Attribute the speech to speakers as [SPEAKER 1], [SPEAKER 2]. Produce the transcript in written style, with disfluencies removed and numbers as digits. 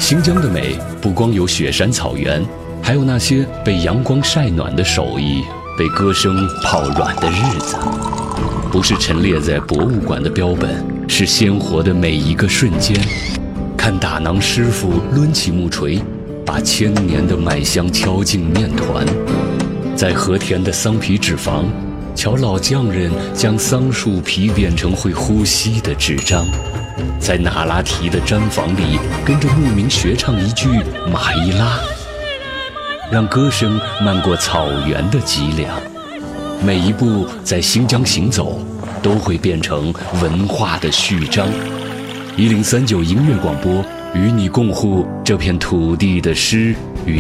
[SPEAKER 1] 新疆的美不光有雪山草原，还有那些被阳光晒暖的手艺，被歌声泡软的日子。不是陈列在博物馆的标本，是鲜活的每一个瞬间。看打囊师傅抡起木锤，把千年的麦香敲进面团。在和田的桑皮纸坊，瞧老匠人将桑树皮变成会呼吸的纸张。在那拉提的毡房里，跟着牧民学唱一句马伊拉，让歌声漫过草原的脊梁。每一步在新疆行走，都会变成文化的序章。1039音乐广播，与你共护这片土地的诗